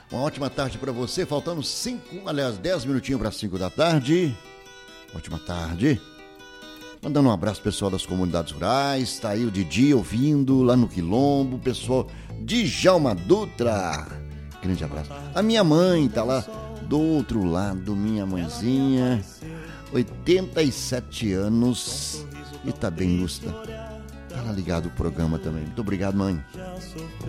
Uma ótima tarde para você, faltando 10 minutinhos para 5 da tarde. Ótima tarde. Mandando um abraço pessoal das comunidades rurais, tá aí o Didi ouvindo lá no Quilombo, pessoal de Djalma Dutra. Grande abraço. A minha mãe tá lá do outro lado, minha mãezinha, 87 anos e tá bem lúcida. Tá lá ligado o programa também. Muito obrigado, mãe.